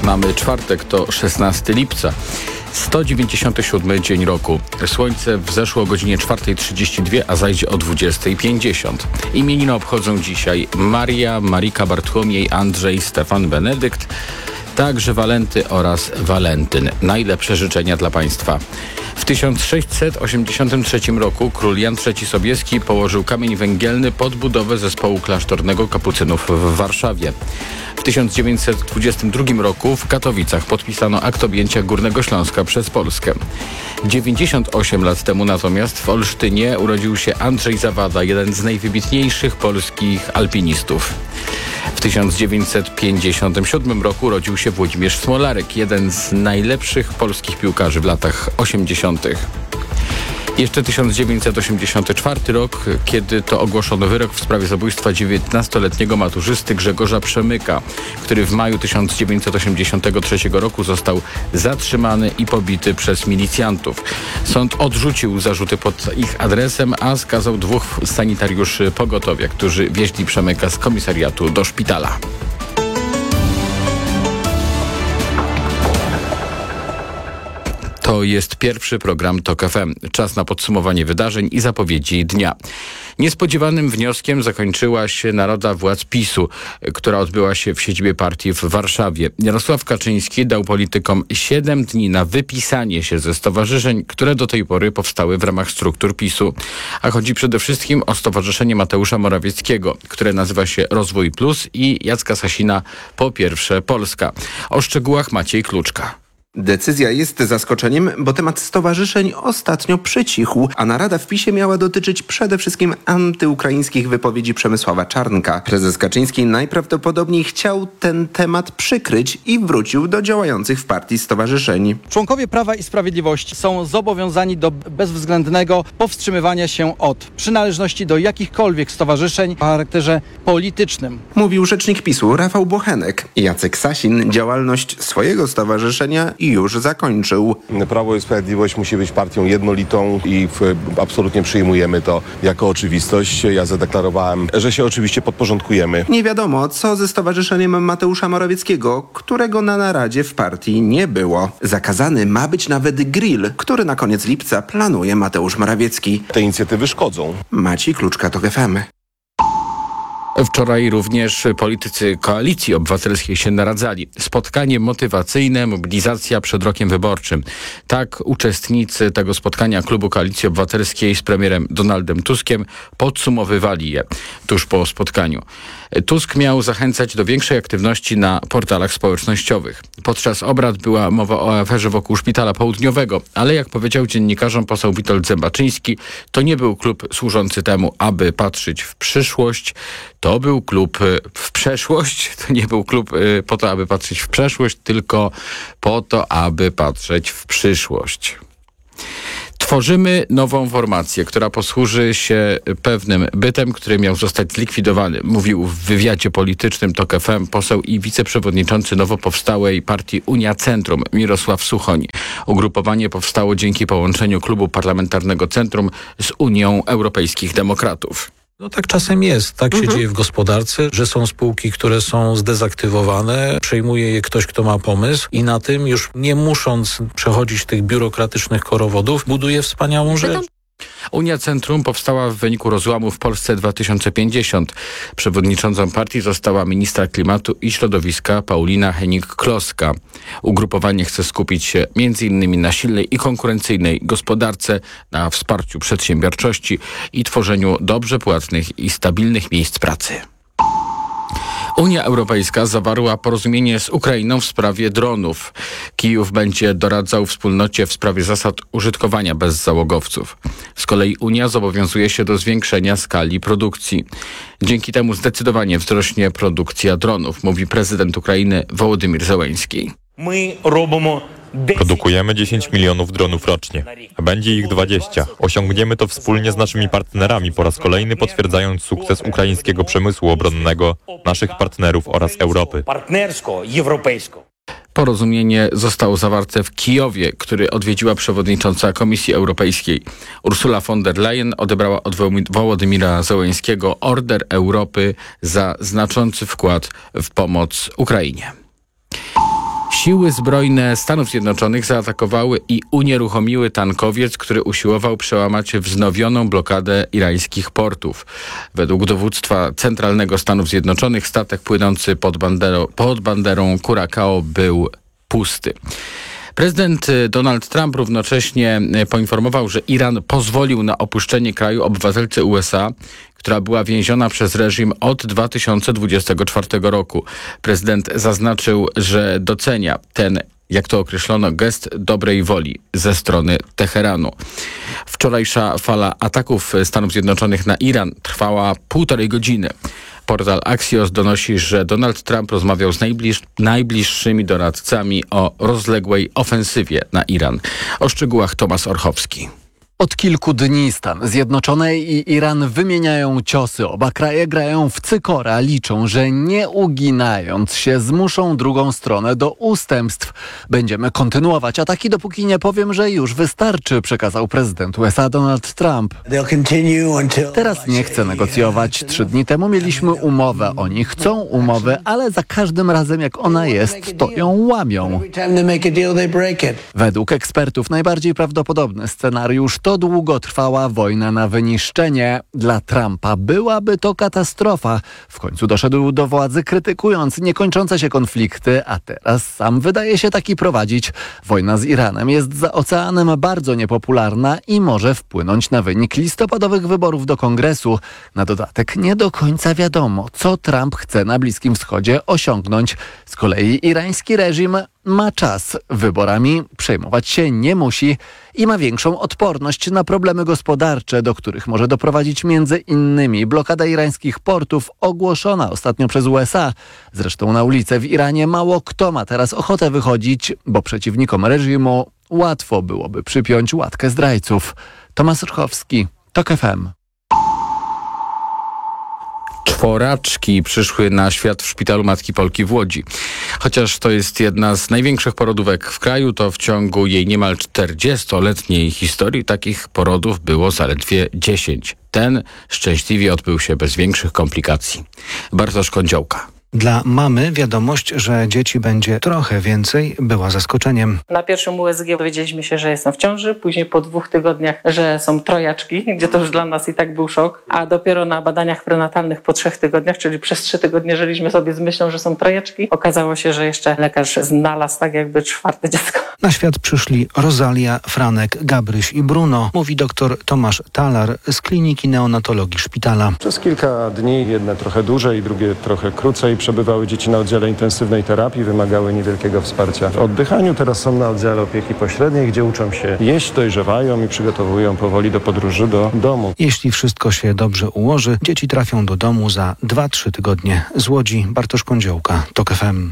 Mamy czwartek, to 16 lipca. 197 dzień roku. Słońce wzeszło o godzinie 4:32, a zajdzie o 20:50. Imieniny obchodzą dzisiaj Maria, Marika, Bartłomiej, Andrzej, Stefan, Benedykt, także Walenty oraz Walentyn. Najlepsze życzenia dla Państwa. W 1683 roku król Jan III Sobieski położył kamień węgielny pod budowę zespołu klasztornego kapucynów w Warszawie. W 1922 roku w Katowicach podpisano akt objęcia Górnego Śląska przez Polskę. 98 lat temu natomiast w Olsztynie urodził się Andrzej Zawada, jeden z najwybitniejszych polskich alpinistów. W 1957 roku urodził się Włodzimierz Smolarek, jeden z najlepszych polskich piłkarzy w latach 80. Jeszcze 1984 rok, kiedy to ogłoszono wyrok w sprawie zabójstwa 19-letniego maturzysty Grzegorza Przemyka, który w maju 1983 roku został zatrzymany i pobity przez milicjantów. Sąd odrzucił zarzuty pod ich adresem, a skazał 2 sanitariuszy pogotowia, którzy wieźli Przemyka z komisariatu do szpitala. To jest pierwszy program TOK FM. Czas na podsumowanie wydarzeń i zapowiedzi dnia. Niespodziewanym wnioskiem zakończyła się narada władz PiS-u, która odbyła się w siedzibie partii w Warszawie. Jarosław Kaczyński dał politykom 7 dni na wypisanie się ze stowarzyszeń, które do tej pory powstały w ramach struktur PiS-u. A chodzi przede wszystkim o Stowarzyszenie Mateusza Morawieckiego, które nazywa się Rozwój Plus, i Jacka Sasina Po Pierwsze Polska. O szczegółach Maciej Kluczka. Decyzja jest zaskoczeniem, bo temat stowarzyszeń ostatnio przycichł, a narada w PiS-ie miała dotyczyć przede wszystkim antyukraińskich wypowiedzi Przemysława Czarnka. Prezes Kaczyński najprawdopodobniej chciał ten temat przykryć i wrócił do działających w partii stowarzyszeń. Członkowie Prawa i Sprawiedliwości są zobowiązani do bezwzględnego powstrzymywania się od przynależności do jakichkolwiek stowarzyszeń o charakterze politycznym. Mówił rzecznik PiS-u Rafał Bochenek. Jacek Sasin działalność swojego stowarzyszenia już zakończył. Prawo i Sprawiedliwość musi być partią jednolitą i absolutnie przyjmujemy to jako oczywistość. Ja zadeklarowałem, że się oczywiście podporządkujemy. Nie wiadomo, co ze Stowarzyszeniem Mateusza Morawieckiego, którego na naradzie w partii nie było. Zakazany ma być nawet grill, który na koniec lipca planuje Mateusz Morawiecki. Te inicjatywy szkodzą. Maciej Kluczka, TOK FM. Wczoraj również politycy Koalicji Obywatelskiej się naradzali. Spotkanie motywacyjne, mobilizacja przed rokiem wyborczym. Tak uczestnicy tego spotkania klubu Koalicji Obywatelskiej z premierem Donaldem Tuskiem podsumowywali je tuż po spotkaniu. Tusk miał zachęcać do większej aktywności na portalach społecznościowych. Podczas obrad była mowa o aferze wokół Szpitala Południowego, ale jak powiedział dziennikarzom poseł Witold Zębaczyński, to nie był klub służący temu, aby patrzeć w przyszłość. To był klub w przeszłość. To nie był klub po to, aby patrzeć w przeszłość, tylko po to, aby patrzeć w przyszłość. Tworzymy nową formację, która posłuży się pewnym bytem, który miał zostać zlikwidowany, mówił w wywiadzie politycznym TOK FM poseł i wiceprzewodniczący nowo powstałej partii Unia Centrum Mirosław Suchoń. Ugrupowanie powstało dzięki połączeniu klubu parlamentarnego Centrum z Unią Europejskich Demokratów. No tak czasem jest. Tak się dzieje w gospodarce, że są spółki, które są zdezaktywowane, przejmuje je ktoś, kto ma pomysł i na tym, już nie musząc przechodzić tych biurokratycznych korowodów, buduje wspaniałą rzecz. Unia Centrum powstała w wyniku rozłamu w Polsce 2050. Przewodniczącą partii została ministra klimatu i środowiska Paulina Hennig-Kloska. Ugrupowanie chce skupić się m.in. na silnej i konkurencyjnej gospodarce, na wsparciu przedsiębiorczości i tworzeniu dobrze płatnych i stabilnych miejsc pracy. Unia Europejska zawarła porozumienie z Ukrainą w sprawie dronów. Kijów będzie doradzał wspólnocie w sprawie zasad użytkowania bezzałogowców. Z kolei Unia zobowiązuje się do zwiększenia skali produkcji. Dzięki temu zdecydowanie wzrośnie produkcja dronów, mówi prezydent Ukrainy Wołodymyr Zełenski. Produkujemy 10 milionów dronów rocznie. Będzie ich 20. Osiągniemy to wspólnie z naszymi partnerami, po raz kolejny potwierdzając sukces ukraińskiego przemysłu obronnego, naszych partnerów oraz Europy. Porozumienie zostało zawarte w Kijowie, który odwiedziła przewodnicząca Komisji Europejskiej. Ursula von der Leyen odebrała od Wołodymyra Zełenskiego Order Europy za znaczący wkład w pomoc Ukrainie. Siły zbrojne Stanów Zjednoczonych zaatakowały i unieruchomiły tankowiec, który usiłował przełamać wznowioną blokadę irańskich portów. Według dowództwa centralnego Stanów Zjednoczonych statek płynący pod banderą Curacao był pusty. Prezydent Donald Trump równocześnie poinformował, że Iran pozwolił na opuszczenie kraju obywatelce USA, która była więziona przez reżim od 2024 roku. Prezydent zaznaczył, że docenia ten, jak to określono, gest dobrej woli ze strony Teheranu. Wczorajsza fala ataków Stanów Zjednoczonych na Iran trwała 1,5 godziny. Portal Axios donosi, że Donald Trump rozmawiał z najbliższymi doradcami o rozległej ofensywie na Iran. O szczegółach Tomasz Orchowski. Od kilku dni Stany Zjednoczone i Iran wymieniają ciosy. Oba kraje grają w cykora. Liczą, że nie uginając się zmuszą drugą stronę do ustępstw. Będziemy kontynuować ataki, dopóki nie powiem, że już wystarczy, przekazał prezydent USA Donald Trump. Teraz nie chcę negocjować. 3 dni temu mieliśmy umowę. Oni chcą umowy, ale za każdym razem jak ona jest, to ją łamią. Według ekspertów najbardziej prawdopodobny scenariusz to długotrwała wojna na wyniszczenie. Dla Trumpa byłaby to katastrofa. W końcu doszedł do władzy, krytykując niekończące się konflikty, a teraz sam wydaje się taki prowadzić. Wojna z Iranem jest za oceanem bardzo niepopularna i może wpłynąć na wynik listopadowych wyborów do Kongresu. Na dodatek nie do końca wiadomo, co Trump chce na Bliskim Wschodzie osiągnąć. Z kolei irański reżim ma czas. Wyborami przejmować się nie musi i ma większą odporność na problemy gospodarcze, do których może doprowadzić między innymi blokada irańskich portów ogłoszona ostatnio przez USA. Zresztą na ulicę w Iranie mało kto ma teraz ochotę wychodzić, bo przeciwnikom reżimu łatwo byłoby przypiąć łatkę zdrajców. Tomasz Orchowski, TOK FM. Czworaczki przyszły na świat w szpitalu Matki Polki w Łodzi. Chociaż to jest jedna z największych porodówek w kraju, to w ciągu jej niemal 40-letniej historii takich porodów było zaledwie 10. Ten szczęśliwie odbył się bez większych komplikacji. Bartosz Kądziołka. Dla mamy wiadomość, że dzieci będzie trochę więcej, była zaskoczeniem. Na pierwszym USG dowiedzieliśmy się, że jestem w ciąży, później po 2 tygodniach, że są trojaczki, gdzie to już dla nas i tak był szok, a dopiero na badaniach prenatalnych po 3 tygodniach, czyli przez 3 tygodnie żyliśmy sobie z myślą, że są trojaczki. Okazało się, że jeszcze lekarz znalazł tak jakby 4. dziecko. Na świat przyszli Rosalia, Franek, Gabryś i Bruno, mówi dr Tomasz Talar z Kliniki Neonatologii Szpitala. Przez kilka dni, jedne trochę dłużej, drugie trochę krócej, przebywały dzieci na oddziale intensywnej terapii, wymagały niewielkiego wsparcia w oddychaniu. Teraz są na oddziale opieki pośredniej, gdzie uczą się jeść, dojrzewają i przygotowują powoli do podróży do domu. Jeśli wszystko się dobrze ułoży, dzieci trafią do domu za 2-3 tygodnie. Z Łodzi Bartosz Kądziołka, TOK FM.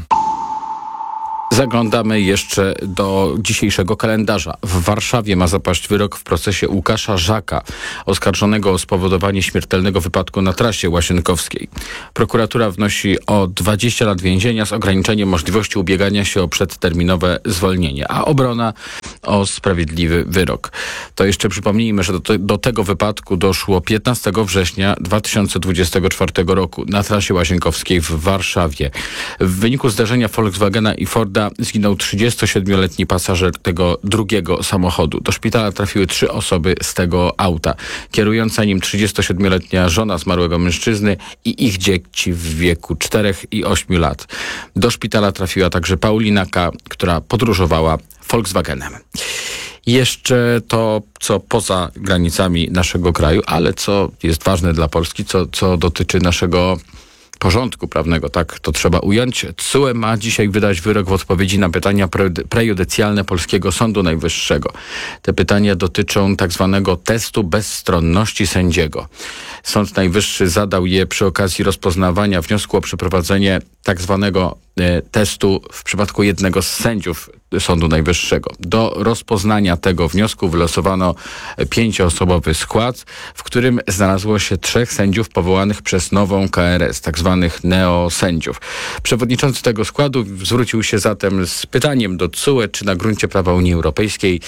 Zaglądamy jeszcze do dzisiejszego kalendarza. W Warszawie ma zapaść wyrok w procesie Łukasza Żaka, oskarżonego o spowodowanie śmiertelnego wypadku na trasie łazienkowskiej. Prokuratura wnosi o 20 lat więzienia z ograniczeniem możliwości ubiegania się o przedterminowe zwolnienie, a obrona o sprawiedliwy wyrok. To jeszcze przypomnijmy, że do tego wypadku doszło 15 września 2024 roku na trasie łazienkowskiej w Warszawie. W wyniku zdarzenia Volkswagena i Forda zginął 37-letni pasażer tego drugiego samochodu. Do szpitala trafiły 3 osoby z tego auta. Kierująca nim 37-letnia żona zmarłego mężczyzny i ich dzieci w wieku 4 i 8 lat. Do szpitala trafiła także Paulina K., która podróżowała Volkswagenem. Jeszcze to, co poza granicami naszego kraju, ale co jest ważne dla Polski, co dotyczy naszego porządku prawnego, tak to trzeba ująć. TSUE ma dzisiaj wydać wyrok w odpowiedzi na pytania prejudycjalne polskiego Sądu Najwyższego. Te pytania dotyczą tak zwanego testu bezstronności sędziego. Sąd Najwyższy zadał je przy okazji rozpoznawania wniosku o przeprowadzenie tak zwanego testu w przypadku jednego z sędziów Sądu Najwyższego. Do rozpoznania tego wniosku wylosowano 5-osobowy skład, w którym znalazło się 3 sędziów powołanych przez nową KRS, tak zwanych neosędziów. Przewodniczący tego składu zwrócił się zatem z pytaniem do TSUE, czy na gruncie prawa Unii Europejskiej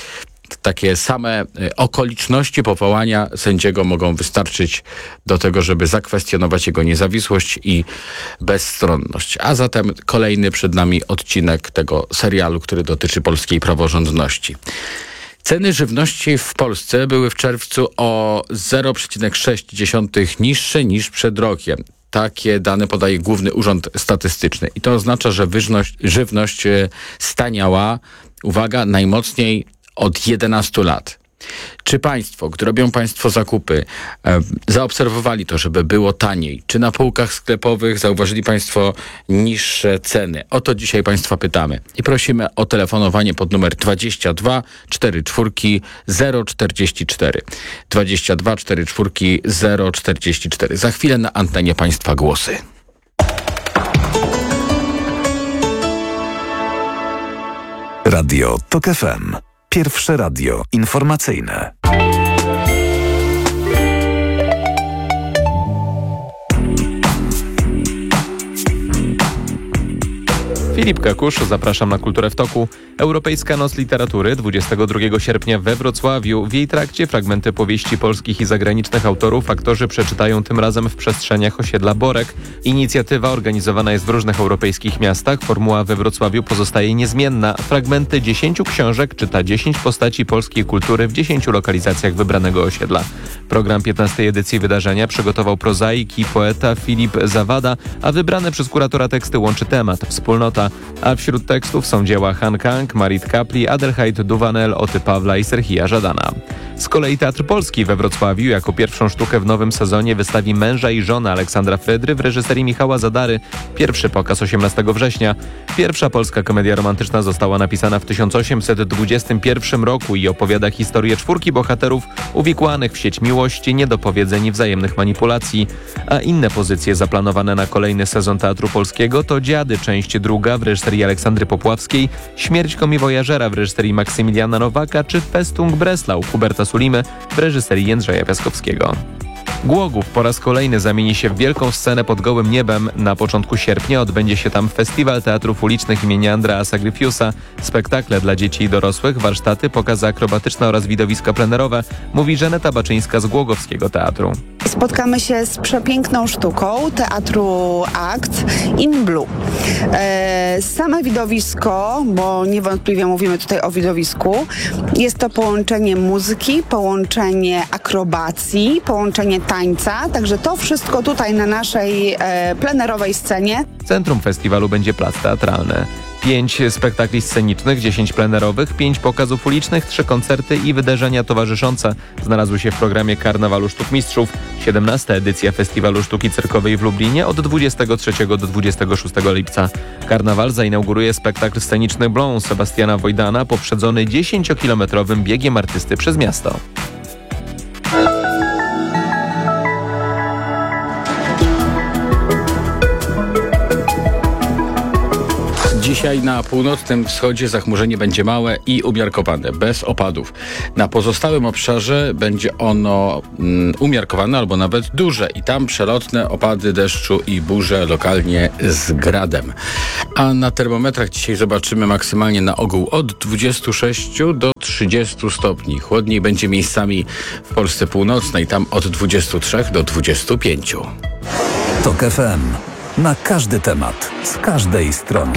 takie same okoliczności powołania sędziego mogą wystarczyć do tego, żeby zakwestionować jego niezawisłość i bezstronność. A zatem kolejny przed nami odcinek tego serialu, który dotyczy polskiej praworządności. Ceny żywności w Polsce były w czerwcu o 0,6 niższe niż przed rokiem. Takie dane podaje Główny Urząd Statystyczny. I to oznacza, że żywność staniała, uwaga, najmocniej od 11 lat. Czy państwo, gdy robią państwo zakupy, zaobserwowali to, żeby było taniej? Czy na półkach sklepowych zauważyli państwo niższe ceny? O to dzisiaj państwa pytamy. I prosimy o telefonowanie pod numer 22 44 044. 22 44 044. Za chwilę na antenie państwa głosy. Radio TOK FM. Pierwsze radio informacyjne. Filip Kakusz, zapraszam na Kulturę w toku. Europejska Noc Literatury 22 sierpnia we Wrocławiu. W jej trakcie fragmenty powieści polskich i zagranicznych autorów aktorzy przeczytają tym razem w przestrzeniach osiedla Borek. Inicjatywa organizowana jest w różnych europejskich miastach. Formuła we Wrocławiu pozostaje niezmienna. Fragmenty 10 książek czyta 10 postaci polskiej kultury w 10 lokalizacjach wybranego osiedla. Program 15. edycji wydarzenia przygotował prozaik i poeta Filip Zawada, a wybrane przez kuratora teksty łączy temat wspólnota. A wśród tekstów są dzieła Han Kang, Marit Kapli, Adelheid Duvanel, Oty Pawla i Serhija Żadana. Z kolei Teatr Polski we Wrocławiu jako pierwszą sztukę w nowym sezonie wystawi Męża i żonę Aleksandra Frydry w reżyserii Michała Zadary. Pierwszy pokaz 18 września. Pierwsza polska komedia romantyczna została napisana w 1821 roku i opowiada historię 4 bohaterów uwikłanych w sieć miłości, niedopowiedzeń i wzajemnych manipulacji. A inne pozycje zaplanowane na kolejny sezon Teatru Polskiego to Dziady, część 2 w reżyserii Aleksandry Popławskiej, Śmierć komiwojażera w reżyserii Maksymiliana Nowaka czy Festung Breslau Huberta Sulimy w reżyserii Jędrzeja Piaskowskiego. Głogów po raz kolejny zamieni się w wielką scenę pod gołym niebem. Na początku sierpnia odbędzie się tam Festiwal Teatrów Ulicznych imienia Andreasa Gryfiusa. Spektakle dla dzieci i dorosłych, warsztaty, pokazy akrobatyczne oraz widowiska plenerowe, mówi Żaneta Baczyńska z Głogowskiego Teatru. Spotkamy się z przepiękną sztuką Teatru Akt in Blue. Same widowisko, bo niewątpliwie mówimy tutaj o widowisku, jest to połączenie muzyki, połączenie akrobacji, połączenie tańca, także to wszystko tutaj na naszej plenerowej scenie. Centrum festiwalu będzie plac teatralny. 5 spektakli scenicznych, 10 plenerowych, 5 pokazów ulicznych, 3 koncerty i wydarzenia towarzyszące znalazły się w programie Karnawalu Sztuk Mistrzów. 17. edycja Festiwalu Sztuki Cyrkowej w Lublinie od 23 do 26 lipca. Karnawal zainauguruje spektakl sceniczny Blon Sebastiana Wojdana poprzedzony 10-kilometrowym biegiem artysty przez miasto. Dzisiaj na północnym wschodzie zachmurzenie będzie małe i umiarkowane, bez opadów. Na pozostałym obszarze będzie ono umiarkowane albo nawet duże i tam przelotne opady deszczu i burze lokalnie z gradem. A na termometrach dzisiaj zobaczymy maksymalnie na ogół od 26 do 30 stopni. Chłodniej będzie miejscami w Polsce północnej, tam od 23 do 25. TOK FM. Na każdy temat, z każdej strony.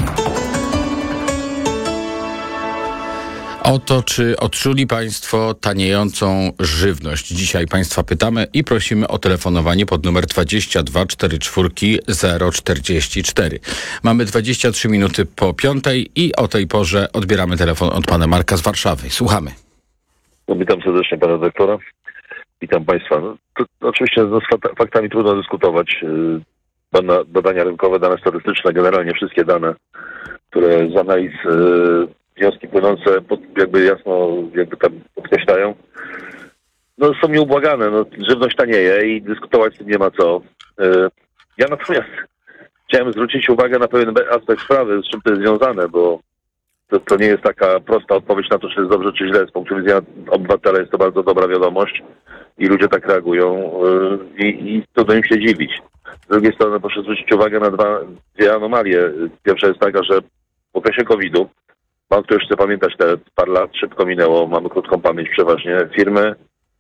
O to, czy odczuli państwo taniejącą żywność? Dzisiaj państwa pytamy i prosimy o telefonowanie pod numer 22 44 044. Mamy 23 minuty po 5 i o tej porze odbieramy telefon od pana Marka z Warszawy. Słuchamy. Witam serdecznie pana doktora. Witam państwa. To oczywiście z faktami trudno dyskutować. Badania rynkowe, dane statystyczne, generalnie wszystkie dane, które z analiz wnioski płynące jakby jasno tam podkreślają, są nieubłagane. Żywność tanieje i dyskutować z tym nie ma co. Ja natomiast chciałem zwrócić uwagę na pewien aspekt sprawy, z czym to jest związane, bo to nie jest taka prosta odpowiedź na to, czy jest dobrze, czy źle. Z punktu widzenia obywatela jest to bardzo dobra wiadomość i ludzie tak reagują i trudno im się dziwić. Z drugiej strony proszę zwrócić uwagę na dwie anomalie. Pierwsza jest taka, że w okresie COVID-u Mało kto już chce pamiętać, te parę lat szybko minęło, mamy krótką pamięć przeważnie. Firmy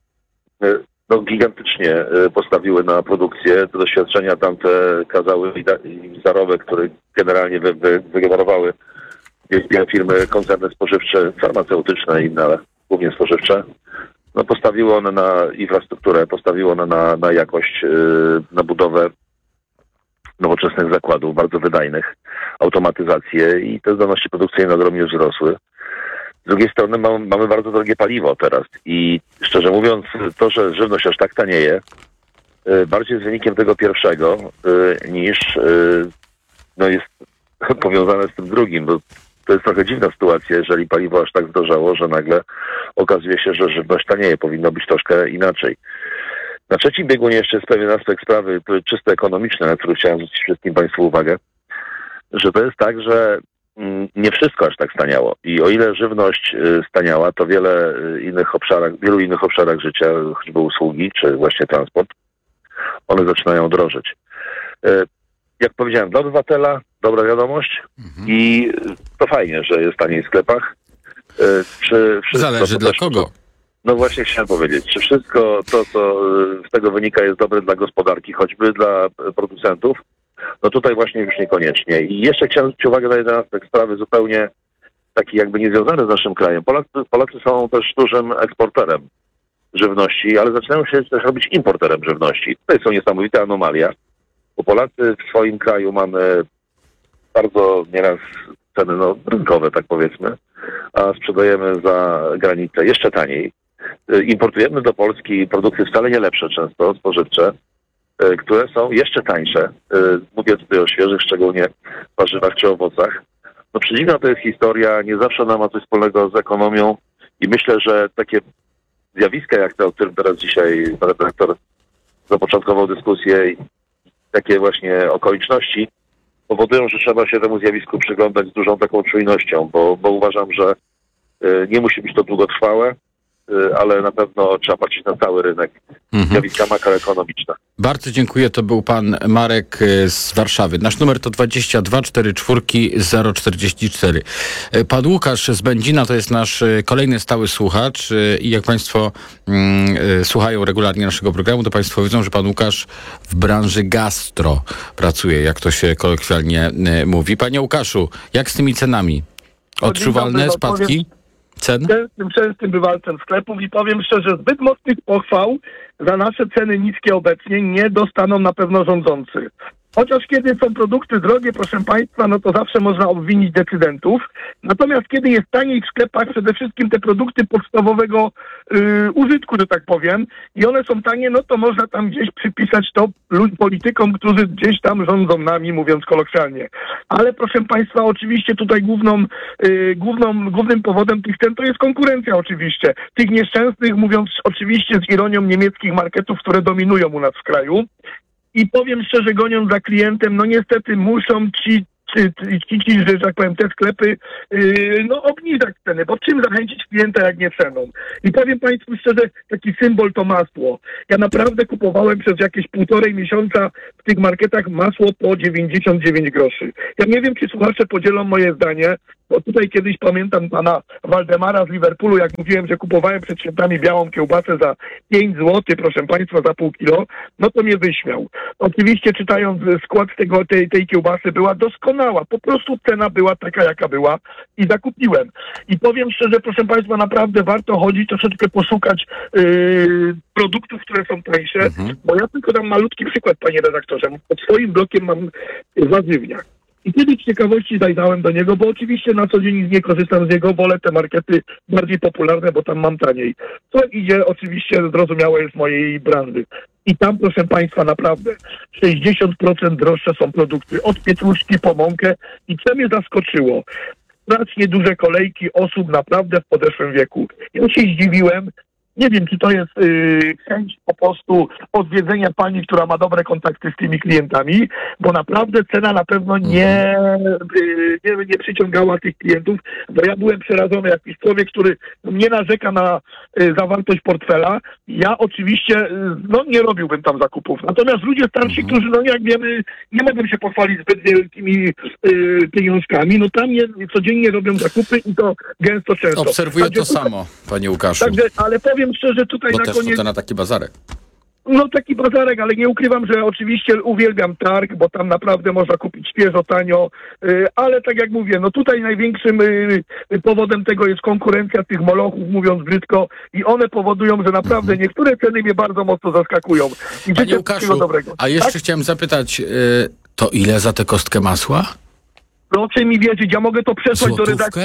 gigantycznie postawiły na produkcję. Te doświadczenia tamte kazały i zarobek, który generalnie wygenerowały wielkie firmy, koncerny spożywcze, farmaceutyczne i inne, ale głównie spożywcze. No, postawiły one na infrastrukturę, postawiły one na jakość, na budowę nowoczesnych zakładów, bardzo wydajnych, automatyzację i te zdolności produkcyjne ogromnie wzrosły. Z drugiej strony mamy bardzo drogie paliwo teraz i szczerze mówiąc to, że żywność aż tak tanieje, bardziej jest wynikiem tego pierwszego niż jest powiązane z tym drugim, bo to jest trochę dziwna sytuacja, jeżeli paliwo aż tak zdrożało, że nagle okazuje się, że żywność tanieje. Powinno być troszkę inaczej. Na trzecim biegunie jeszcze jest pewien aspekt sprawy czysto ekonomiczny, na który chciałem zwrócić wszystkim Państwu uwagę, że to jest tak, że nie wszystko aż tak staniało. I o ile żywność staniała, to w wielu innych obszarach życia, choćby usługi, czy właśnie transport, one zaczynają drożeć. Jak powiedziałem, dla obywatela dobra wiadomość i to fajnie, że jest taniej w sklepach. Zależy dla kogo. No właśnie chciałem powiedzieć, czy wszystko to, co z tego wynika, jest dobre dla gospodarki, choćby dla producentów, no tutaj właśnie już niekoniecznie. I jeszcze chciałem zwrócić uwagę na jeden aspekt sprawy zupełnie taki jakby niezwiązany z naszym krajem. Polacy są też dużym eksporterem żywności, ale zaczynają się też robić importerem żywności. Tutaj są niesamowite anomalia, bo Polacy w swoim kraju mamy bardzo nieraz ceny rynkowe, tak powiedzmy, a sprzedajemy za granicę jeszcze taniej. Importujemy do Polski produkty wcale nie lepsze często, spożywcze, które są jeszcze tańsze. Mówię tutaj o świeżych, szczególnie warzywach czy owocach. No przedziwna to jest historia, nie zawsze ona ma coś wspólnego z ekonomią i myślę, że takie zjawiska jak te, o którym teraz dzisiaj pan redaktor zapoczątkował dyskusję i takie właśnie okoliczności powodują, że trzeba się temu zjawisku przyglądać z dużą taką czujnością, bo uważam, że nie musi być to długotrwałe, ale na pewno trzeba patrzeć na cały rynek. Zjawiska makroekonomiczne. Bardzo dziękuję. To był pan Marek z Warszawy. Nasz numer to 22 44 044. Pan Łukasz z Będzina to jest nasz kolejny stały słuchacz i jak państwo słuchają regularnie naszego programu, to państwo wiedzą, że pan Łukasz w branży gastro pracuje, jak to się kolokwialnie mówi. Panie Łukaszu, jak z tymi cenami? Odczuwalne spadki cen? Częstym bywalcem sklepów i powiem szczerze, zbyt mocnych pochwał za nasze ceny niskie obecnie nie dostaną na pewno rządzący. Chociaż kiedy są produkty drogie, proszę Państwa, no to zawsze można obwinić decydentów. Natomiast kiedy jest taniej w sklepach, przede wszystkim te produkty podstawowego użytku, że tak powiem, i one są tanie, no to można tam gdzieś przypisać to politykom, którzy gdzieś tam rządzą nami, mówiąc kolokwialnie. Ale proszę Państwa, oczywiście tutaj głównym powodem tych cen to jest konkurencja oczywiście. Tych nieszczęsnych, mówiąc oczywiście z ironią, niemieckich marketów, które dominują u nas w kraju. I powiem szczerze, goniąc za klientem, no niestety muszą ci, że tak powiem, te sklepy obniżać ceny, bo czym zachęcić klienta, jak nie ceną? I powiem Państwu szczerze, taki symbol to masło. Ja naprawdę kupowałem przez jakieś 1,5 miesiąca w tych marketach masło po 99 groszy. Ja nie wiem, czy słuchacze podzielą moje zdanie, bo tutaj kiedyś pamiętam pana Waldemara z Liverpoolu, jak mówiłem, że kupowałem przed świętami białą kiełbasę za 5 zł, proszę Państwa, za pół kilo, no to mnie wyśmiał. Oczywiście czytając skład tej kiełbasy była doskonała, po prostu cena była taka, jaka była i zakupiłem. I powiem szczerze, proszę Państwa, naprawdę warto chodzić, troszeczkę poszukać produktów, które są tańsze, bo ja tylko dam malutki przykład, panie redaktorze. Pod swoim blokiem mam warzywniak. I kiedyś z ciekawości zajrzałem do niego, bo oczywiście na co dzień nie korzystam z niego, wolę te markety bardziej popularne, bo tam mam taniej. Co idzie oczywiście zrozumiałe jest mojej branży. I tam, proszę Państwa, naprawdę 60% droższe są produkty, od pietruszki po mąkę. I co mnie zaskoczyło? Strasznie duże kolejki osób naprawdę w podeszłym wieku. Ja się zdziwiłem, Nie wiem, czy to jest chęć po prostu odwiedzenia pani, która ma dobre kontakty z tymi klientami, bo naprawdę cena na pewno nie przyciągała tych klientów, bo ja byłem przerażony, jakiś człowiek, który nie narzeka na zawartość portfela. Ja oczywiście nie robiłbym tam zakupów. Natomiast ludzie starsi, którzy, jak wiemy, nie mogą się pochwalić zbyt wielkimi pieniążkami, tam codziennie robią zakupy i to gęsto często. Obserwuję to samo, panie Łukaszu. Także, ale powiem szczerze, tutaj Bo na też koniec... chodzę na taki bazarek. Taki bazarek, ale nie ukrywam, że oczywiście uwielbiam targ, bo tam naprawdę można kupić świeżo, tanio, ale tak jak mówię, tutaj największym powodem tego jest konkurencja tych molochów, mówiąc brzydko, i one powodują, że naprawdę niektóre ceny mnie bardzo mocno zaskakują. I Panie życzę Łukaszu, wszystkiego dobrego. a jeszcze chciałem zapytać, to ile za tę kostkę masła? Proszę mi wierzyć, ja mogę to przesłać do redakcji.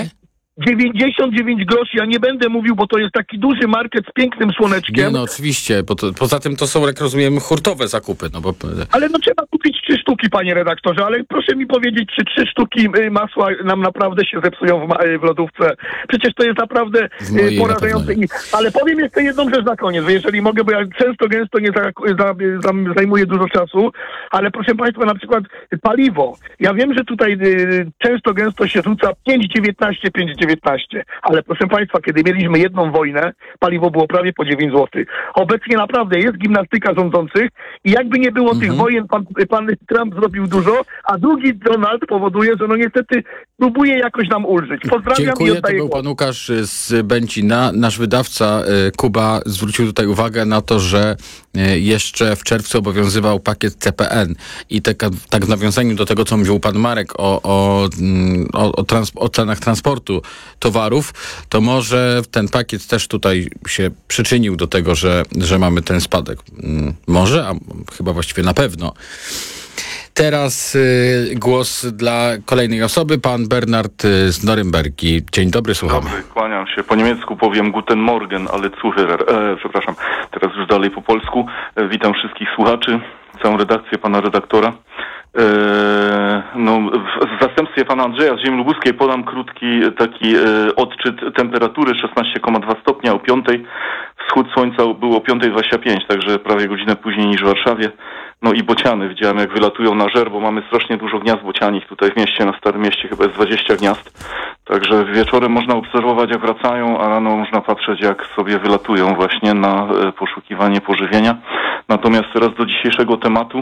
99 groszy, ja nie będę mówił, bo to jest taki duży market z pięknym słoneczkiem. Nie, oczywiście, bo poza tym to są, jak rozumiem, hurtowe zakupy. Ale trzeba kupić 3 sztuki, panie redaktorze, ale proszę mi powiedzieć, czy 3 sztuki masła nam naprawdę się zepsują w lodówce. Przecież to jest naprawdę porażające. Ale powiem jeszcze jedną rzecz na koniec, jeżeli mogę, bo ja gęsto nie zajmuję dużo czasu, ale proszę państwa, na przykład paliwo. Ja wiem, że tutaj gęsto się rzuca 5,19, ale proszę państwa, kiedy mieliśmy jedną wojnę, paliwo było prawie po 9 zł. Obecnie naprawdę jest gimnastyka rządzących i jakby nie było tych wojen, pan Trump zrobił dużo, a drugi Donald powoduje, że niestety próbuje jakoś nam ulżyć. Pozdrawiam. Dziękuję, i oddaję to był głos. pan Łukasz z Bęcina. Nasz wydawca Kuba zwrócił tutaj uwagę na to, że jeszcze w czerwcu obowiązywał pakiet CPN i tak w nawiązaniu do tego, co mówił pan Marek o cenach transportu towarów, to może ten pakiet też tutaj się przyczynił do tego, że mamy ten spadek. Może, a chyba właściwie na pewno. Teraz głos dla kolejnej osoby, pan Bernard z Norymbergi. Dzień dobry, słuchamy. Dobry, kłaniam się. Po niemiecku powiem Guten Morgen, ale Zuhörer. Przepraszam, teraz już dalej po polsku. Witam wszystkich słuchaczy, całą redakcję, pana redaktora. W zastępstwie pana Andrzeja z ziemi lubuskiej podam krótki taki odczyt temperatury 16,2 stopnia o 5. Wschód słońca był o 5:25, także prawie godzinę później niż w Warszawie. I bociany widziałem, jak wylatują na żer, bo mamy strasznie dużo gniazd bocianich tutaj w mieście, na Starym Mieście chyba jest 20 gniazd. Także wieczorem można obserwować, jak wracają, a rano można patrzeć, jak sobie wylatują właśnie na poszukiwanie pożywienia. Natomiast teraz do dzisiejszego tematu.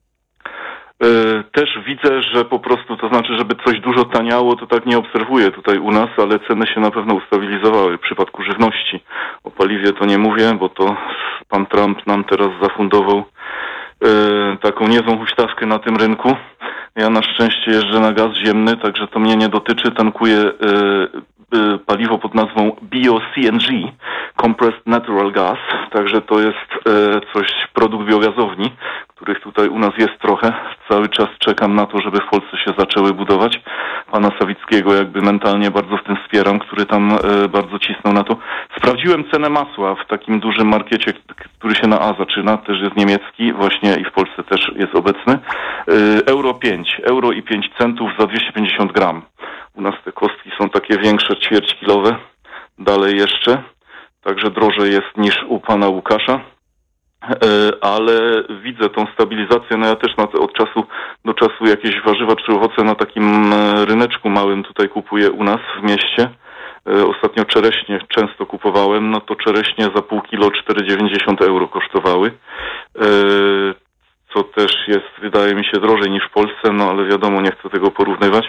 Też widzę, że po prostu, to znaczy, żeby coś dużo taniało, to tak nie obserwuję tutaj u nas, ale ceny się na pewno ustabilizowały w przypadku żywności. O paliwie to nie mówię, bo to pan Trump nam teraz zafundował taką niezłą huśtawkę na tym rynku. Ja na szczęście jeżdżę na gaz ziemny, także to mnie nie dotyczy. Tankuję paliwo pod nazwą Bio-CNG, Compressed Natural Gas, także to jest produkt biogazowni, których tutaj u nas jest trochę. Cały czas czekam na to, żeby w Polsce się zaczęły budować. Pana Sawickiego jakby mentalnie bardzo w tym wspieram, który tam bardzo cisnął na to. Sprawdziłem cenę masła w takim dużym markecie, który się na A zaczyna, też jest niemiecki, właśnie i w Polsce też jest obecny. Euro i 5 centów za 250 gram. U nas te kostki są takie większe, ćwierćkilowe, dalej jeszcze, także drożej jest niż u pana Łukasza, ale widzę tą stabilizację, ja też od czasu do czasu jakieś warzywa czy owoce na takim ryneczku małym tutaj kupuję u nas w mieście. Ostatnio czereśnie często kupowałem, to czereśnie za pół kilo 4,90 euro kosztowały, co też jest, wydaje mi się, drożej niż w Polsce, ale wiadomo, nie chcę tego porównywać.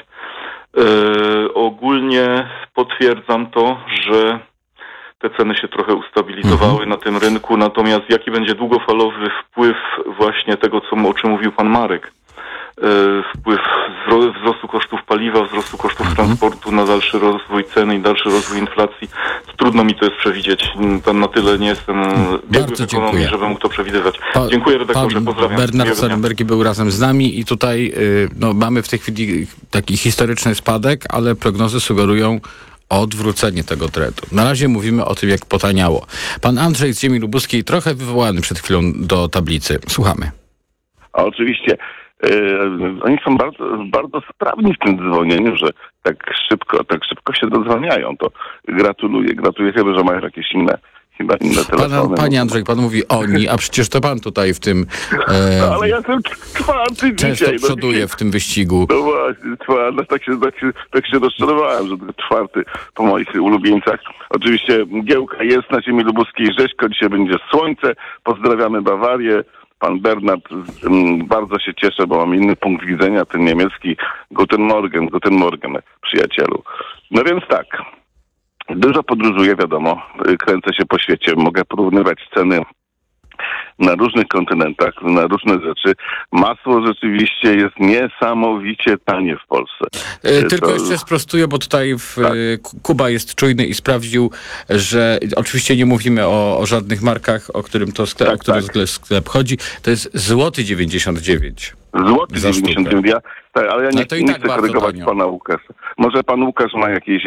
Ogólnie potwierdzam to, że te ceny się trochę ustabilizowały na tym rynku, natomiast jaki będzie długofalowy wpływ właśnie tego, o czym mówił pan Marek, wpływ wzrostu kosztów paliwa, wzrostu kosztów transportu na dalszy rozwój ceny i dalszy rozwój inflacji. Trudno mi to jest przewidzieć. Tam na tyle nie jestem biegły w ekonomii, żeby mógł to przewidywać. Dziękuję redaktorze, pozdrawiam. Bernard z Norymbergi był razem z nami i tutaj mamy w tej chwili taki historyczny spadek, ale prognozy sugerują odwrócenie tego trendu. Na razie mówimy o tym, jak potaniało. Pan Andrzej z ziemi lubuskiej, trochę wywołany przed chwilą do tablicy. Słuchamy. A oczywiście. Oni są bardzo sprawni w tym dzwonieniu, że tak szybko się dodzwaniają. To gratuluję chyba, że mają jakieś i na inne telefony. Panie Andrzej, pan mówi oni, a przecież to pan tutaj w tym ale ja jestem czwarty często dzisiaj. przoduje w tym wyścigu. No właśnie, tak się rozczarowałem, że czwarty po moich ulubieńcach. Oczywiście Giełka jest na ziemi lubuskiej, rzeźko, dzisiaj będzie słońce. Pozdrawiamy Bawarię. Pan Bernard, bardzo się cieszę, bo mam inny punkt widzenia, ten niemiecki. Guten Morgen, przyjacielu. No więc tak, dużo podróżuję, wiadomo, kręcę się po świecie, mogę porównywać ceny na różnych kontynentach, na różne rzeczy. Masło rzeczywiście jest niesamowicie tanie w Polsce. Tylko jeszcze sprostuję, bo tutaj Kuba jest czujny i sprawdził, że oczywiście nie mówimy o żadnych markach, o którym to sklep chodzi. To jest złoty 99. Złoty 99, ale ja nie chcę korygować pana Łukasza. Może pan Łukasz ma jakiś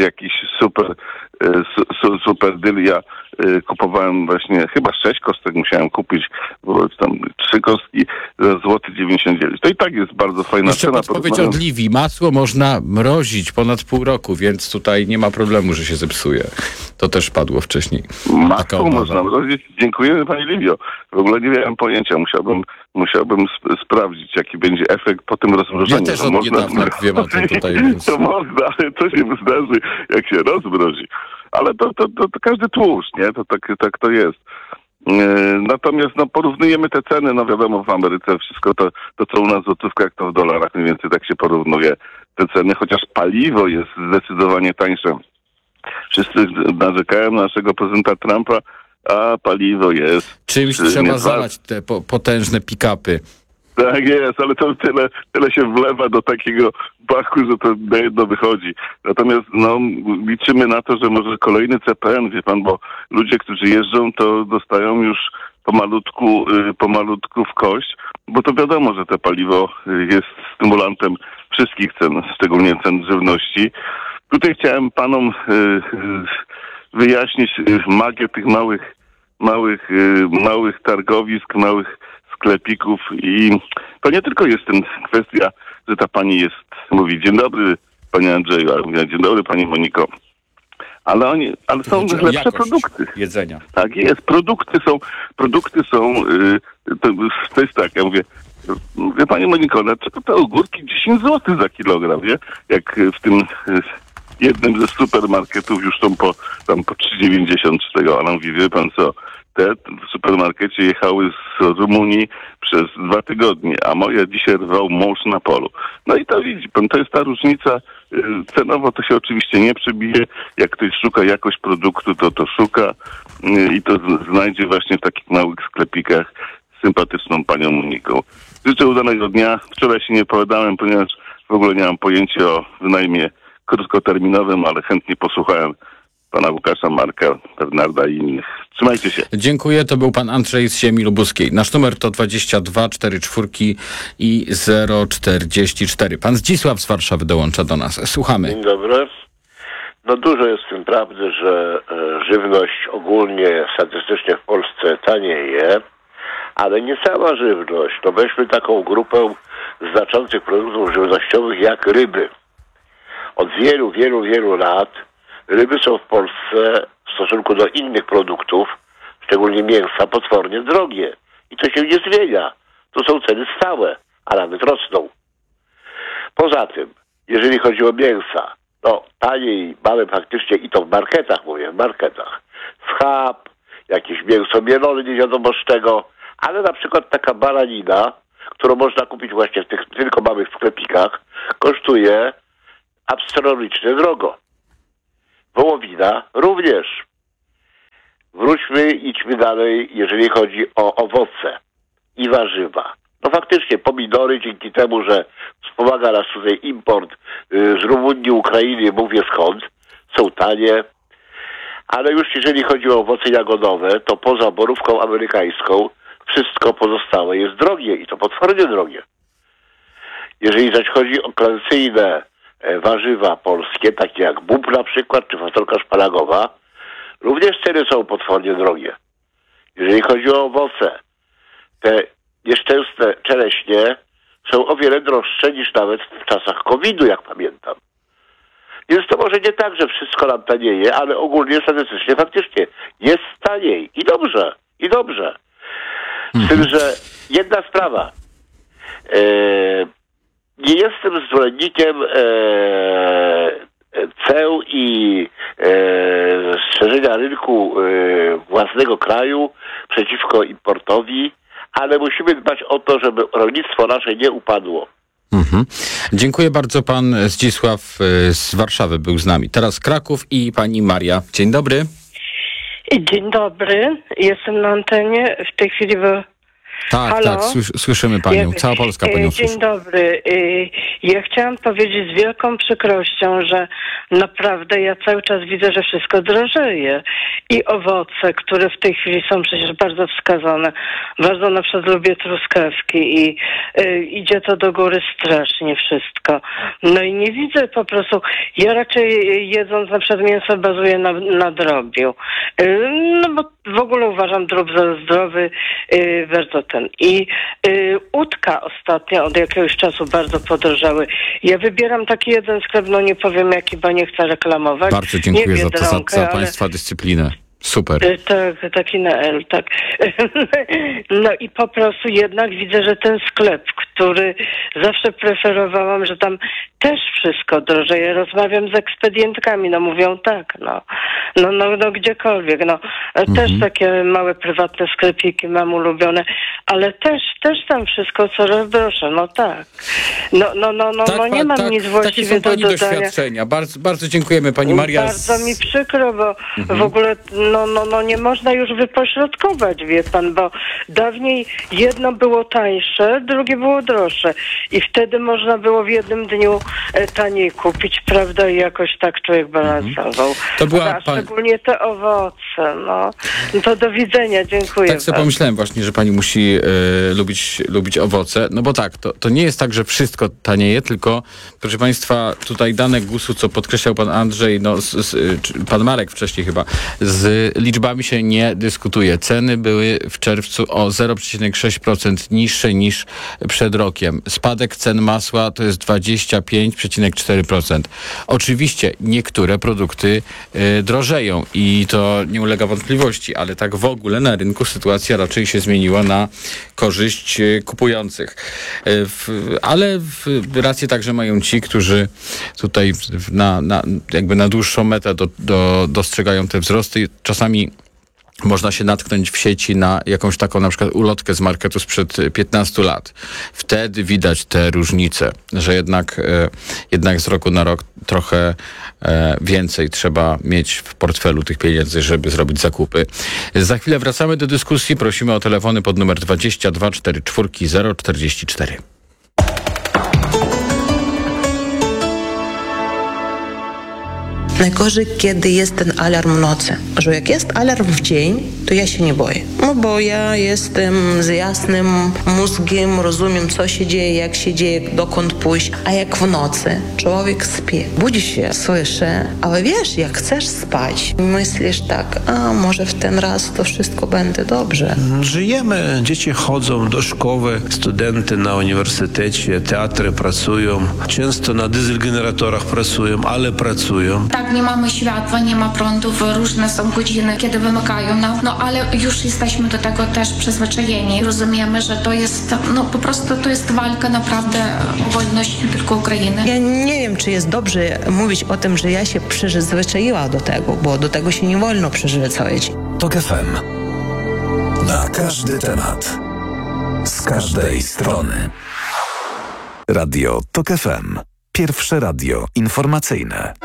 super deal. Ja kupowałem właśnie, chyba 6 kostek musiałem kupić, bo tam 3 kostki za złoty 99. To i tak jest bardzo fajna jeszcze cena. Podpowiedź od Liwii. Masło można mrozić ponad pół roku, więc tutaj nie ma problemu, że się zepsuje. To też padło wcześniej. Masło można mrozić. Dziękuję pani Liwio. W ogóle nie miałem pojęcia. Musiałbym sprawdzić, jaki będzie efekt po tym rozmrożeniu. Ja też od niedawna wiem o tym tutaj. Więc... To można, ale to się zdarzy, jak się rozmrozi. Ale to każdy tłuszcz, nie? To tak to jest. Natomiast porównujemy te ceny, wiadomo, w Ameryce wszystko to co u nas w złotówkach, to w dolarach mniej więcej tak się porównuje te ceny, chociaż paliwo jest zdecydowanie tańsze. Wszyscy narzekają na naszego prezydenta Trumpa, a paliwo jest... Czymś trzeba zalać te potężne pick-upy. Tak jest, ale to tyle się wlewa do takiego bachu, że to na jedno wychodzi. Natomiast liczymy na to, że może kolejny CPN, wie pan, bo ludzie, którzy jeżdżą, to dostają już pomalutku w kość, bo to wiadomo, że to paliwo jest stymulantem wszystkich cen, szczególnie cen żywności. Tutaj chciałem panom wyjaśnić magię tych małych targowisk, małych sklepików i to nie tylko jest kwestia, że ta pani mówi dzień dobry panie Andrzeju, ale mówi dzień dobry pani Moniko, ale są lepsze produkty. Jedzenia. Tak jest, produkty są to jest tak, ja mówię, wie pani Moniko, dlaczego te ogórki 10 zł za kilogram, wie? Jak w tym jednym ze supermarketów już są po 3,90 z tego, a mówi, wie pan co, te w supermarkecie jechały z Rumunii przez 2 tygodnie, a moja dzisiaj rwał mąż na polu. No i to widzi pan, to jest ta różnica. Cenowo to się oczywiście nie przebije. Jak ktoś szuka jakoś produktu, to szuka i to znajdzie właśnie w takich małych sklepikach sympatyczną panią Moniką. Życzę udanego dnia. Wczoraj się nie opowiadałem, ponieważ w ogóle nie mam pojęcia o wynajmie krótkoterminowym, ale chętnie posłuchałem pana Łukasza, Marka, Bernarda i innych. Trzymajcie się. Dziękuję. To był pan Andrzej z ziemi lubuskiej. Nasz numer to 22 44 i 044. Pan Zdzisław z Warszawy dołącza do nas. Słuchamy. Dzień dobry. Dużo jest w tym prawdy, że żywność ogólnie, statystycznie w Polsce tanieje, ale nie cała żywność. Weźmy taką grupę znaczących produktów żywnościowych jak ryby. Od wielu, wielu, wielu lat ryby są w Polsce w stosunku do innych produktów, szczególnie mięsa, potwornie drogie. I to się nie zmienia. To są ceny stałe, a nawet rosną. Poza tym, jeżeli chodzi o mięsa, taniej mamy faktycznie i to w marketach, mówię, w marketach. Schab, jakieś mięso mielone, nie wiadomo z czego, ale na przykład taka baranina, którą można kupić właśnie w tych tylko małych sklepikach, kosztuje astronomicznie drogo. Wołowina również. Idźmy dalej, jeżeli chodzi o owoce i warzywa. Faktycznie pomidory dzięki temu, że wspomaga nas tutaj import z Rumunii, Ukrainy, mówię skąd, są tanie. Ale już jeżeli chodzi o owoce jagodowe, to poza borówką amerykańską wszystko pozostałe jest drogie i to potwornie drogie. Jeżeli zaś chodzi o tradycyjne warzywa polskie, takie jak bób na przykład, czy fasolka szparagowa, również ceny są potwornie drogie. Jeżeli chodzi o owoce, te nieszczęsne czereśnie są o wiele droższe niż nawet w czasach COVID-u, jak pamiętam. Więc to może nie tak, że wszystko nam tanieje, ale ogólnie statystycznie faktycznie jest taniej. I dobrze. Z tym, że jedna sprawa. Nie jestem zwolennikiem ceł i szerzenia rynku własnego kraju przeciwko importowi, ale musimy dbać o to, żeby rolnictwo nasze nie upadło. Dziękuję bardzo. Pan Zdzisław z Warszawy był z nami. Teraz Kraków i pani Maria. Dzień dobry. Dzień dobry. Jestem na antenie w tej chwili. Tak, słyszymy panią. Cała Polska panią słyszy. Dzień dobry. Ja chciałam powiedzieć z wielką przykrością, że naprawdę ja cały czas widzę, że wszystko drożeje. I owoce, które w tej chwili są przecież bardzo wskazane. Bardzo na przykład lubię truskawki i idzie to do góry strasznie wszystko. No i nie widzę po prostu, ja raczej jedząc na przykład mięso bazuję na drobiu. No bo w ogóle uważam drób za zdrowy, bardzo ten. I udka ostatnio od jakiegoś czasu bardzo podrożały. Ja wybieram taki jeden sklep, no nie powiem jaki, bo nie chcę reklamować. Bardzo dziękuję za państwa dyscyplinę. Super. Tak, taki na L, tak. No i po prostu jednak widzę, że ten sklep, który zawsze preferowałam, że tam też wszystko drożeje. Rozmawiam z ekspedientkami, no mówią tak, no gdziekolwiek, Też takie małe prywatne sklepiki mam ulubione, ale też tam wszystko coraz droższe, tak. Nie mam nic właściwie do dodania. Doświadczenia. Bardzo, bardzo dziękujemy pani Maria. Bardzo mi przykro, bo w ogóle nie można już wypośrodkować, wie pan, bo dawniej jedno było tańsze, drugie było droższe i wtedy można było w jednym dniu taniej kupić, prawda, i jakoś tak człowiek balansował. To była szczególnie te owoce, To do widzenia, dziękuję. Tak sobie pomyślałem właśnie, że pani musi lubić owoce, no bo tak, to nie jest tak, że wszystko tanieje, tylko proszę państwa, tutaj dane GUS-u, co podkreślał pan Andrzej, pan Marek wcześniej chyba, z liczbami się nie dyskutuje. Ceny były w czerwcu o 0,6% niższe niż przed rokiem. Spadek cen masła to jest 25,4%. Oczywiście niektóre produkty drożeją i to nie ulega wątpliwości, ale tak w ogóle na rynku sytuacja raczej się zmieniła na korzyść kupujących. Ale rację także mają ci, którzy tutaj na dłuższą metę dostrzegają te wzrosty. Czasami można się natknąć w sieci na jakąś taką na przykład ulotkę z marketu sprzed 15 lat. Wtedy widać te różnice, że jednak z roku na rok trochę więcej trzeba mieć w portfelu tych pieniędzy, żeby zrobić zakupy. Za chwilę wracamy do dyskusji. Prosimy o telefony pod numer 22 44 044. Najgorzej, kiedy jest ten alarm w nocy. Że jak jest alarm w dzień, to ja się nie boję. Bo ja jestem z jasnym mózgiem, rozumiem, co się dzieje, jak się dzieje, dokąd pójść. A jak w nocy człowiek śpi, budzi się, słyszy, ale wiesz, jak chcesz spać, myślisz tak, może w ten raz to wszystko będzie dobrze. Żyjemy, dzieci chodzą do szkoły, studenty na uniwersytecie, teatry pracują, często na dieselgeneratorach pracują, ale pracują. Tak, nie mamy światła, nie ma prądów, różne są godziny, kiedy wymykają nam, ale już jesteśmy do tego też przyzwyczajeni. Rozumiemy, że to jest, po prostu to jest walka naprawdę o wolność nie tylko Ukrainy. Ja nie wiem, czy jest dobrze mówić o tym, że ja się przyzwyczaiła do tego, bo do tego się nie wolno przyzwyczaić. TOK FM. Na każdy temat. Z każdej strony. Radio TOK FM. Pierwsze radio informacyjne.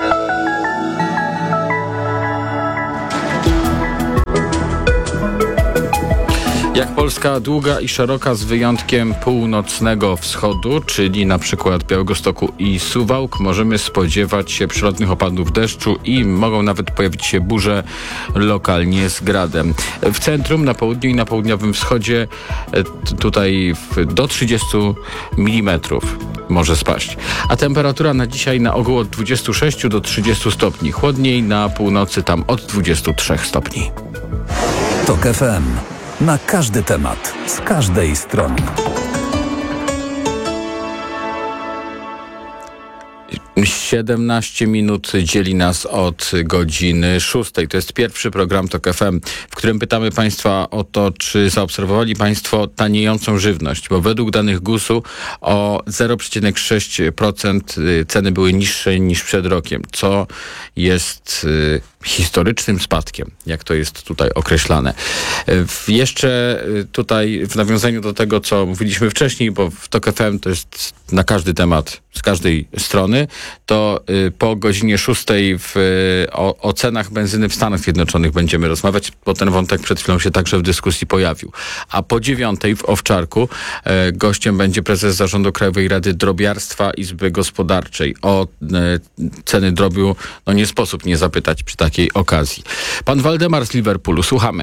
Jak Polska długa i szeroka z wyjątkiem północnego wschodu, czyli na przykład Białegostoku i Suwałk, możemy spodziewać się przelotnych opadów deszczu i mogą nawet pojawić się burze lokalnie z gradem. W centrum, na południu i na południowym wschodzie tutaj do 30 mm może spaść. A temperatura na dzisiaj na ogół od 26 do 30 stopni. Chłodniej na północy tam od 23 stopni. TOK FM. Na każdy temat, z każdej strony. 17 minut dzieli nas od godziny 6. To jest pierwszy program TOK FM, w którym pytamy Państwa o to, czy zaobserwowali Państwo taniejącą żywność, bo według danych GUS-u o 0,6% ceny były niższe niż przed rokiem, co jest historycznym spadkiem, jak to jest tutaj określane. Jeszcze tutaj w nawiązaniu do tego, co mówiliśmy wcześniej, bo w TOK FM to jest na każdy temat, z każdej strony, to po godzinie 6 o cenach benzyny w Stanach Zjednoczonych będziemy rozmawiać, bo ten wątek przed chwilą się także w dyskusji pojawił. A po 9 w Owczarku gościem będzie prezes Zarządu Krajowej Rady Drobiarstwa Izby Gospodarczej. O ceny drobiu nie sposób nie zapytać przy takiej okazji. Pan Waldemar z Liverpoolu, słuchamy.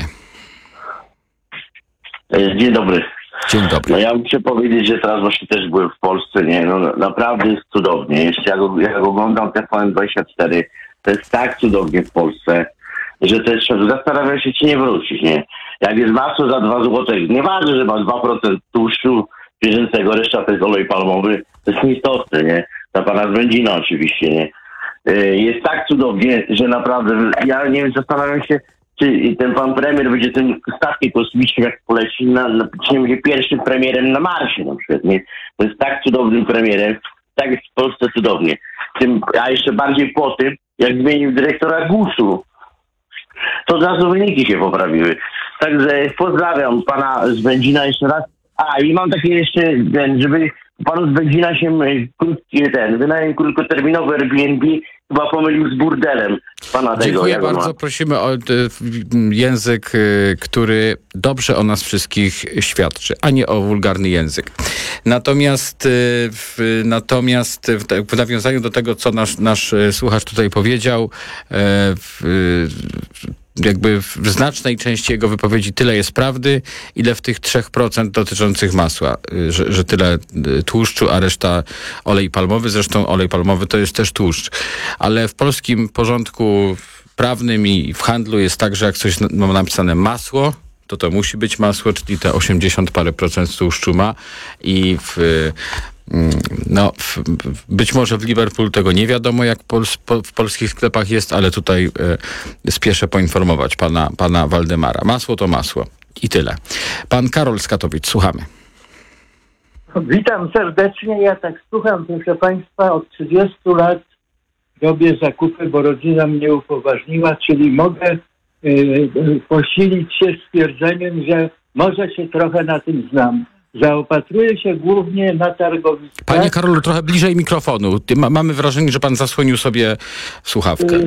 Dzień dobry. Dzień dobry. Ja muszę powiedzieć, że teraz właśnie też byłem w Polsce, nie? Naprawdę jest cudownie. Jeszcze jak oglądam TVN24, to jest tak cudownie w Polsce, że też zastanawiam się, czy nie wrócić, nie? Jak jest masło za 2 zł, nieważne, że ma 2% tłuszczu zwierzęcego, reszta to jest olej palmowy, to jest nieistotne, nie? Dla pana z Będzina oczywiście, nie? Jest tak cudownie, że naprawdę, ja nie wiem, zastanawiam się, czy ten pan premier będzie tym statkiem kosmicznym, jak poleci, czy nie będzie pierwszym premierem na Marsie na przykład, nie? To jest tak cudownym premierem, tak jest w Polsce cudownie. A jeszcze bardziej po tym, jak zmienił dyrektora GUS-u, to od razu wyniki się poprawiły. Także pozdrawiam pana z Będzina jeszcze raz. I mam takie jeszcze, żeby panu z Będzina się wynajem krótkoterminowy Airbnb chyba pomylił z burdelem pana tego. Dziękuję bardzo. Prosimy o język, który dobrze o nas wszystkich świadczy, a nie o wulgarny język. Natomiast w nawiązaniu do tego, co nasz słuchacz tutaj powiedział, jakby w znacznej części jego wypowiedzi tyle jest prawdy, ile w tych 3% dotyczących masła, że tyle tłuszczu, a reszta olej palmowy. Zresztą olej palmowy to jest też tłuszcz. Ale w polskim porządku prawnym i w handlu jest tak, że jak coś ma napisane masło, to musi być masło, czyli te 80 parę procent tłuszczu ma i być może w Liverpool tego nie wiadomo, jak w polskich sklepach jest, ale tutaj spieszę poinformować pana Waldemara. Masło to masło. I tyle. Pan Karol z Katowic, słuchamy. Witam serdecznie. Ja tak słucham, proszę państwa, od 30 lat robię zakupy, bo rodzina mnie upoważniła, czyli mogę posilić się stwierdzeniem, że może się trochę na tym znam. Zaopatruję się głównie na targowiskach. Panie Karolu, trochę bliżej mikrofonu. Mamy wrażenie, że pan zasłonił sobie słuchawkę.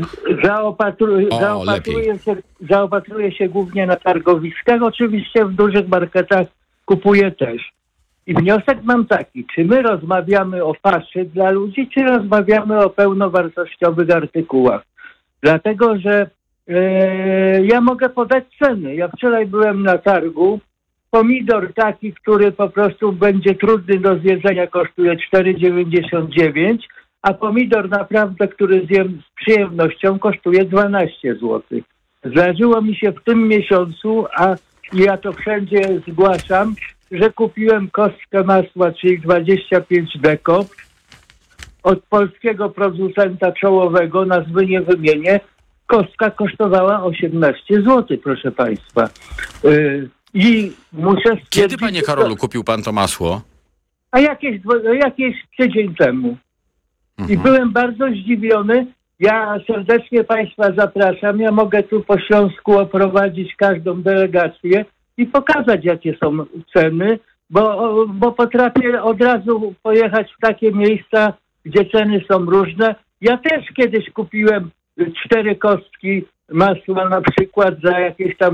Zaopatruję się głównie na targowiskach. Oczywiście w dużych marketach kupuję też. I wniosek mam taki, czy my rozmawiamy o paszy dla ludzi, czy rozmawiamy o pełnowartościowych artykułach. Dlatego, że ja mogę podać ceny. Ja wczoraj byłem na targu. Pomidor taki, który po prostu będzie trudny do zjedzenia, kosztuje 4,99, a pomidor naprawdę, który zjem z przyjemnością, kosztuje 12 zł. Zdarzyło mi się w tym miesiącu, a ja to wszędzie zgłaszam, że kupiłem kostkę masła, czyli 25 deko od polskiego producenta czołowego, nazwy nie wymienię. Kostka kosztowała 18 zł, proszę państwa. I muszę stwierdzić, kiedy, panie Karolu, kupił pan to masło? A jakieś tydzień temu. I byłem bardzo zdziwiony. Ja serdecznie państwa zapraszam. Ja mogę tu po Śląsku oprowadzić każdą delegację i pokazać, jakie są ceny, bo potrafię od razu pojechać w takie miejsca, gdzie ceny są różne. Ja też kiedyś kupiłem 4 kostki masła na przykład za jakieś tam